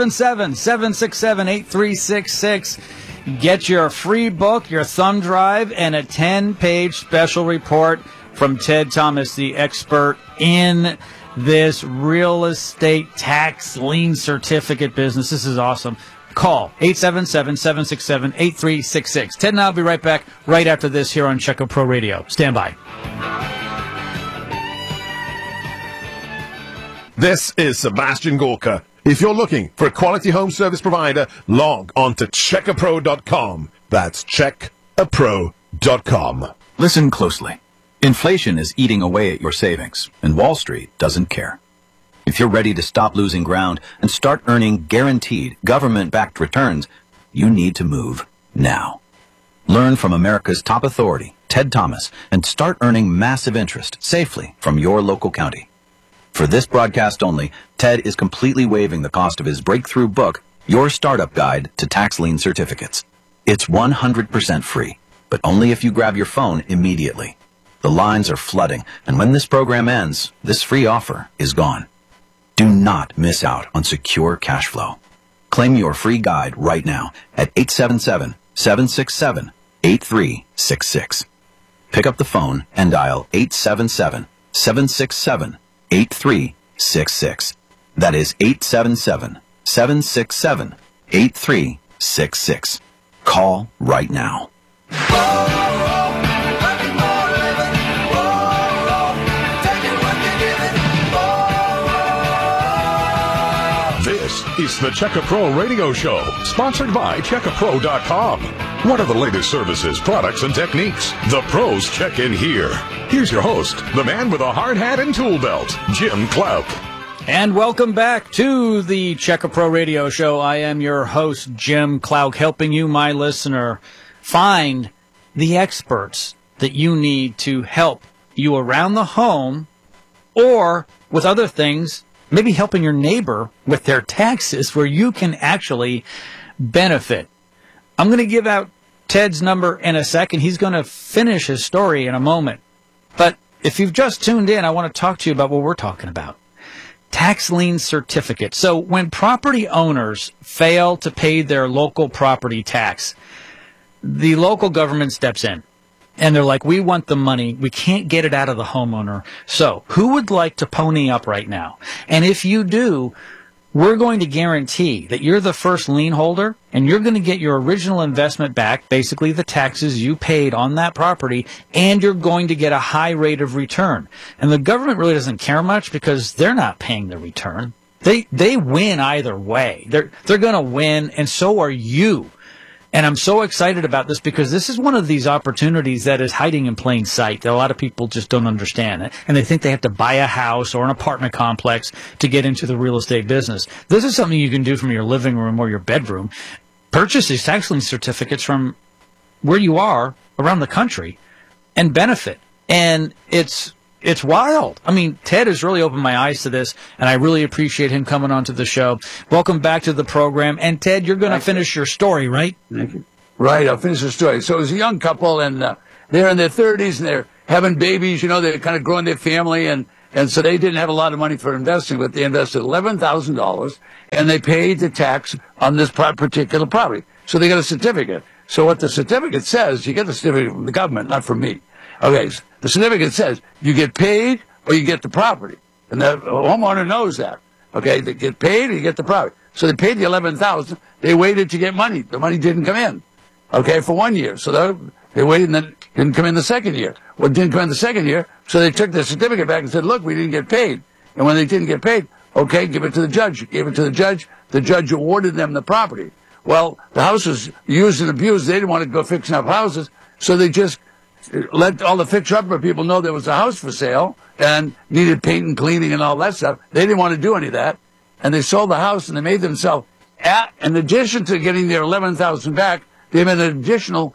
Speaker 2: 877-767-8366. Get your free book, your thumb drive, and a 10-page special report from Ted Thomas, the expert in this real estate tax lien certificate business. This is awesome. Call 877-767-8366. Ted and I will be right back right after this here on Check Up Pro Radio. Stand by.
Speaker 21: This is Sebastian Gorka. If you're looking for a quality home service provider, log on to checkapro.com. That's checkapro.com.
Speaker 22: Listen closely. Inflation is eating away at your savings, and Wall Street doesn't care. If you're ready to stop losing ground and start earning guaranteed government-backed returns, you need to move now. Learn from America's top authority, Ted Thomas, and start earning massive interest safely from your local county. For this broadcast only, Ted is completely waiving the cost of his breakthrough book, Your Startup Guide to Tax Lien Certificates. It's 100% free, but only if you grab your phone immediately. The lines are flooding, and when this program ends, this free offer is gone. Do not miss out on secure cash flow. Claim your free guide right now at 877-767-8366. Pick up the phone and dial 877-767-8366. That is 877-767-8366. Call right now.
Speaker 3: This is the Check A Pro Radio Show, sponsored by CheckAPro.com. What are the latest services, products, and techniques? The pros check in here. Here's your host, the man with a hard hat and tool belt, Jim Clouk.
Speaker 2: And welcome back to the Check A Pro Radio Show. I am your host, Jim Clouk, helping you, my listener, find the experts that you need to help you around the home or with other things, maybe helping your neighbor with their taxes where you can actually benefit. I'm going to give out Ted's number in a second. He's going to finish his story in a moment. But if you've just tuned in, I want to talk to you about what we're talking about. Tax lien certificate. So when property owners fail to pay their local property tax, the local government steps in. And they're like, we want the money. We can't get it out of the homeowner. So who would like to pony up right now? And if you do, we're going to guarantee that you're the first lien holder and you're going to get your original investment back, basically the taxes you paid on that property, and you're going to get a high rate of return. And the government really doesn't care much because they're not paying the return. They win either way. They're going to win, and so are you. And I'm so excited about this because this is one of these opportunities that is hiding in plain sight that a lot of people just don't understand it. And they think they have to buy a house or an apartment complex to get into the real estate business. This is something you can do from your living room or your bedroom. Purchase these tax lien certificates from where you are around the country and benefit. And it's wild. I mean, Ted has really opened my eyes to this, and I really appreciate him coming onto the show. Welcome back to the program. And, Ted, you're going to finish your story, right?
Speaker 20: Thank you. Right, I'll finish the story. So it was a young couple, and they're in their 30s, and they're having babies. They're kind of growing their family, and so they didn't have a lot of money for investing, but they invested $11,000, and they paid the tax on this particular property. So they got a certificate. So what the certificate says, you get the certificate from the government, not from me. Okay, so the certificate says you get paid or you get the property. And the homeowner knows that. Okay, they get paid or you get the property. So they paid the $11,000. They waited to get money. The money didn't come in. Okay, for 1 year. So they waited and then it didn't come in the second year. Well, it didn't come in the second year. So they took the certificate back and said, look, we didn't get paid. And when they didn't get paid, okay, give it to the judge. Gave it to the judge. The judge awarded them the property. Well, the house was used and abused. They didn't want to go fixing up houses. So they just let all the fixer-upper people know there was a house for sale and needed paint and cleaning and all that stuff. They didn't want to do any of that. And they sold the house and they made themselves, in addition to getting their $11,000 back, they made an additional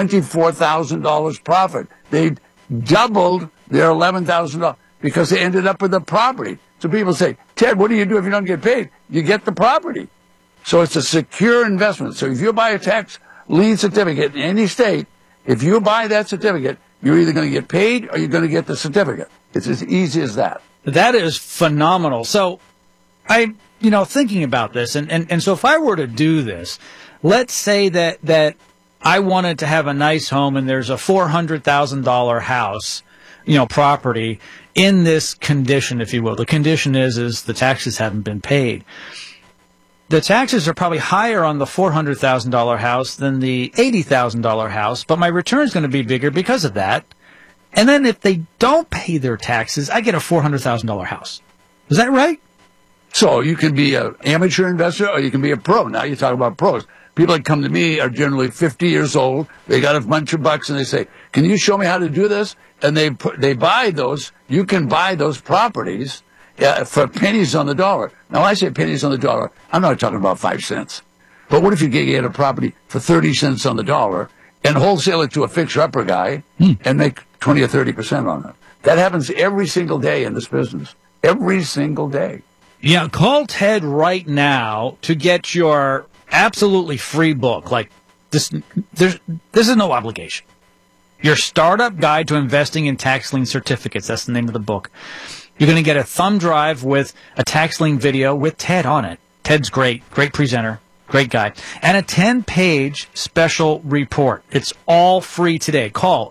Speaker 20: $24,000 profit. They doubled their $11,000 because they ended up with the property. So people say, Ted, what do you do if you don't get paid? You get the property. So it's a secure investment. So if you buy a tax lien certificate in any state, if you buy that certificate, you're either going to get paid or you're going to get the certificate. It's as easy as that.
Speaker 2: That is phenomenal. So I'm, thinking about this, and so if I were to do this, let's say that I wanted to have a nice home and there's a $400,000 house, property in this condition, if you will. The condition is the taxes haven't been paid. The taxes are probably higher on the $400,000 house than the $80,000 house, but my return is going to be bigger because of that. And then if they don't pay their taxes, I get a $400,000 house. Is that right?
Speaker 20: So you can be an amateur investor or you can be a pro. Now you're talking about pros. People that come to me are generally 50 years old. They got a bunch of bucks and they say, can you show me how to do this? And they buy those. You can buy those properties for pennies on the dollar. Now, when I say pennies on the dollar, I'm not talking about 5 cents. But what if you get a property for 30 cents on the dollar and wholesale it to a fixer-upper guy and make 20 or 30% on it? That happens every single day in this business. Every single day.
Speaker 2: Yeah, call Ted right now to get your absolutely free book. Like this is no obligation. Your Startup Guide to Investing in Tax Lien Certificates. That's the name of the book. You're going to get a thumb drive with a tax lien video with Ted on it. Ted's great presenter, great guy. And a 10-page special report. It's all free today. Call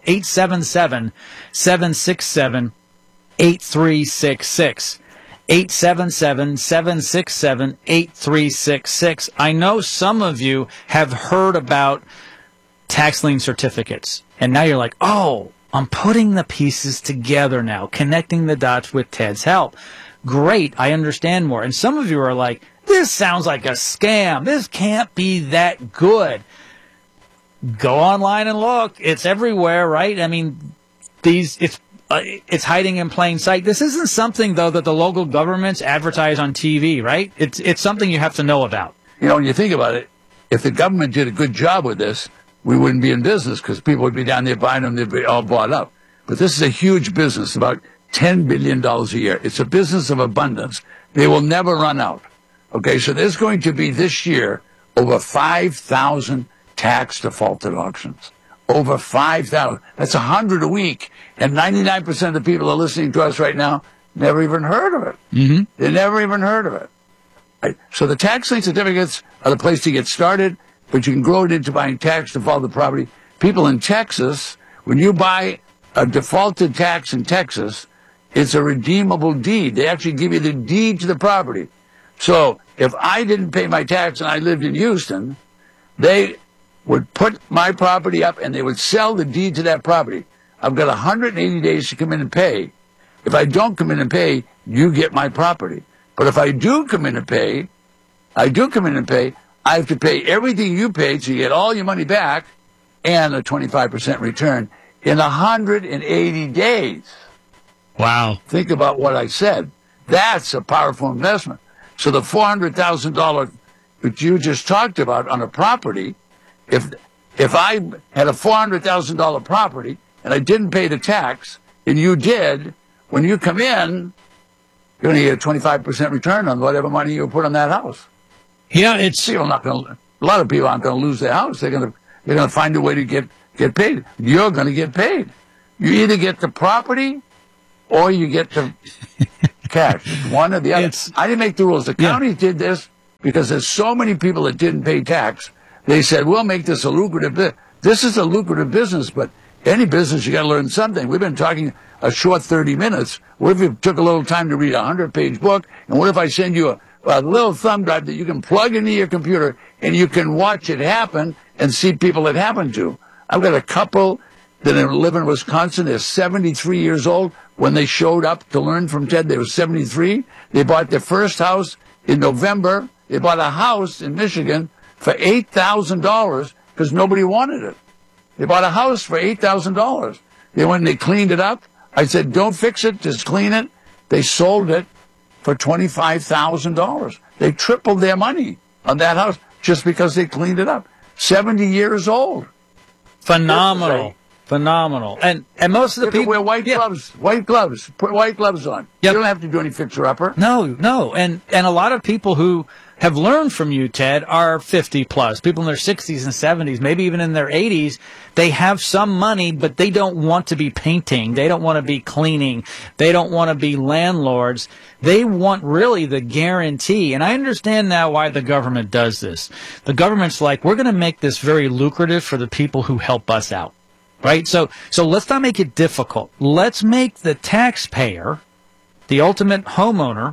Speaker 2: 877-767-8366. 877-767-8366. I know some of you have heard about tax lien certificates, and now you're like, oh, I'm putting the pieces together now, connecting the dots with Ted's help. Great, I understand more. And some of you are like, this sounds like a scam. This can't be that good. Go online and look. It's everywhere, right? I mean, it's hiding in plain sight. This isn't something, though, that the local governments advertise on TV, right? It's something you have to know about.
Speaker 20: When you think about it, if the government did a good job with this, we wouldn't be in business because people would be down there buying them. They'd be all bought up. But this is a huge business, about $10 billion a year. It's a business of abundance. They will never run out. Okay, so there's going to be this year over 5,000 tax defaulted auctions. Over 5,000. That's 100 a week. And 99% of the people that are listening to us right now never even heard of it.
Speaker 2: Mm-hmm.
Speaker 20: They never even heard of it. Right? So the tax lien certificates are the place to get started, but you can grow it into buying tax defaulted property. People in Texas, when you buy a defaulted tax in Texas, it's a redeemable deed. They actually give you the deed to the property. So if I didn't pay my tax and I lived in Houston, they would put my property up and they would sell the deed to that property. I've got 180 days to come in and pay. If I don't come in and pay, you get my property. But if I do come in and pay, I have to pay everything you paid, so you get all your money back and a 25% return in 180 days.
Speaker 2: Wow.
Speaker 20: Think about what I said. That's a powerful investment. So the $400,000 that you just talked about on a property, if I had a $400,000 property and I didn't pay the tax, and you did, when you come in, you're going to get a 25% return on whatever money you put on that house.
Speaker 2: Yeah, it's
Speaker 20: a lot of people aren't going to lose their house. They're going to find a way to get paid. You're going to get paid. You either get the property or you get the cash. It's one or the other. I didn't make the rules. The county did this because there's so many people that didn't pay tax. They said, we'll make this a lucrative business. This is a lucrative business, but any business, you got to learn something. We've been talking a short 30 minutes. What if you took a little time to read a 100-page book? And what if I send you a little thumb drive that you can plug into your computer and you can watch it happen and see people it happened to? I've got a couple that live in Wisconsin. They're 73 years old. When they showed up to learn from Ted, they were 73. They bought their first house in November. They bought a house in Michigan for $8,000 because nobody wanted it. They bought a house for $8,000. They went and they cleaned it up. I said, don't fix it, just clean it. They sold it for $25,000. They tripled their money on that house just because they cleaned it up. 70 years old.
Speaker 2: Phenomenal. Phenomenal. And most of the people
Speaker 20: wear white gloves. Put white gloves on. You don't have to do any fixer-upper.
Speaker 2: No. And a lot of people who have learned from you, Ted, are 50 plus. People in their 60s and 70s, maybe even in their 80s. They have some money, but they don't want to be painting. They don't want to be cleaning. They don't want to be landlords. They want really the guarantee. And I understand now why the government does this. The government's like, we're going to make this very lucrative for the people who help us out. Right? So let's not make it difficult. Let's make the taxpayer, the ultimate homeowner,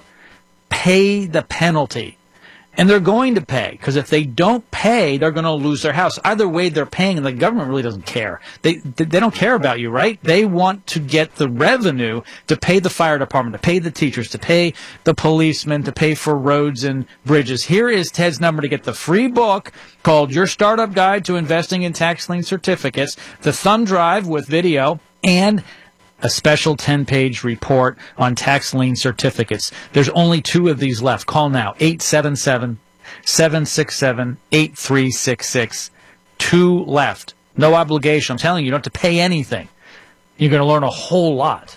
Speaker 2: pay the penalty. And they're going to pay, because if they don't pay, they're going to lose their house. Either way, they're paying, and the government really doesn't care. They don't care about you, right? They want to get the revenue to pay the fire department, to pay the teachers, to pay the policemen, to pay for roads and bridges. Here is Ted's number to get the free book called Your Startup Guide to Investing in Tax Lien Certificates, the thumb drive with video, and a special 10-page report on tax lien certificates. There's only 2 of these left. Call now, 877-767-8366. 2 left. No obligation. I'm telling you, you don't have to pay anything. You're going to learn a whole lot.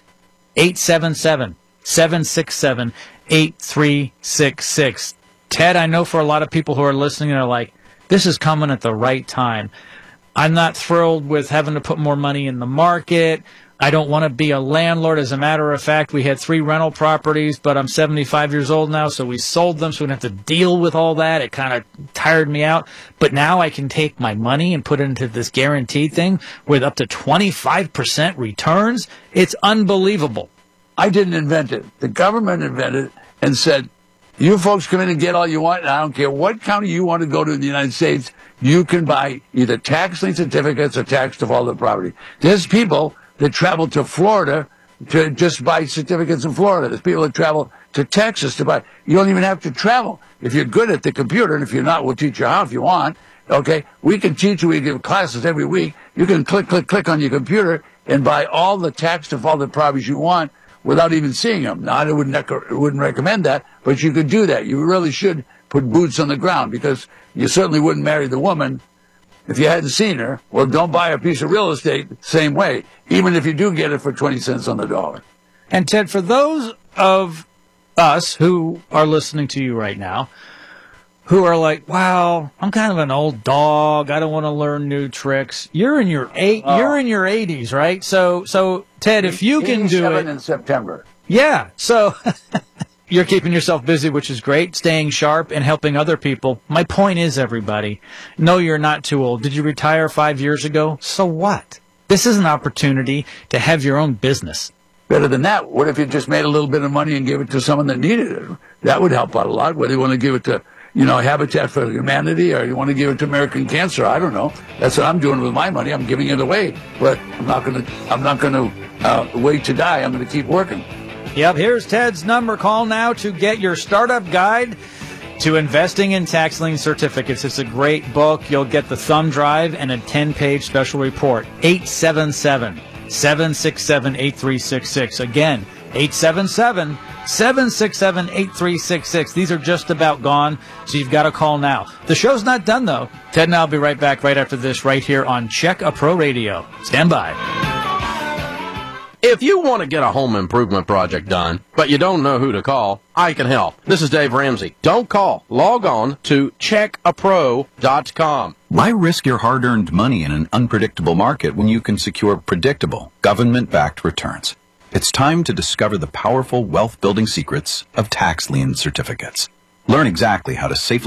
Speaker 2: 877-767-8366. Ted, I know for a lot of people who are listening, they're like, this is coming at the right time. I'm not thrilled with having to put more money in the market. I don't want to be a landlord. As a matter of fact, we had 3 rental properties, but I'm 75 years old now, so we sold them, so we didn't have to deal with all that. It kind of tired me out. But now I can take my money and put it into this guaranteed thing with up to 25% returns. It's unbelievable.
Speaker 20: I didn't invent it. The government invented it and said, you folks come in and get all you want, and I don't care what county you want to go to in the United States, you can buy either tax lien certificates or tax defaulted property. There's people that travel to Florida to just buy certificates in Florida. There's people that travel to Texas to buy. You don't even have to travel. If you're good at the computer, and if you're not, we'll teach you how if you want. Okay? We can teach you. We give classes every week. You can click on your computer and buy all the tax defaulted properties you want without even seeing them. Now, I wouldn't recommend that, but you could do that. You really should put boots on the ground, because you certainly wouldn't marry the woman if you hadn't seen her. Well, don't buy a piece of real estate same way, even if you do get it for 20 cents on the dollar.
Speaker 2: And Ted, for those of us who are listening to you right now, who are like, wow, I'm kind of an old dog. I don't want to learn new tricks. You're in your 80s, right? So Ted, if you can do it
Speaker 20: in September.
Speaker 2: Yeah. So you're keeping yourself busy, which is great, staying sharp and helping other people. My point is, everybody, no, you're not too old. Did you retire 5 years ago? So what? This is an opportunity to have your own business.
Speaker 20: Better than that, what if you just made a little bit of money and gave it to someone that needed it? That would help out a lot. Whether you want to give it to, Habitat for Humanity, or you want to give it to American Cancer, I don't know. That's what I'm doing with my money. I'm giving it away, but I'm not going to wait to die. I'm going to keep working.
Speaker 2: Yep, here's Ted's number. Call now to get your startup guide to Investing in Tax Lien Certificates. It's a great book. You'll get the thumb drive and a 10-page special report. 877-767-8366. Again, 877-767-8366. These are just about gone, so you've got to call now. The show's not done, though. Ted and I will be right back right after this right here on Check a Pro Radio. Stand by.
Speaker 1: If you want to get a home improvement project done, but you don't know who to call, I can help. This is Dave Ramsey. Don't call. Log on to checkapro.com.
Speaker 22: Why risk your hard-earned money in an unpredictable market when you can secure predictable, government-backed returns? It's time to discover the powerful wealth-building secrets of tax lien certificates. Learn exactly how to safely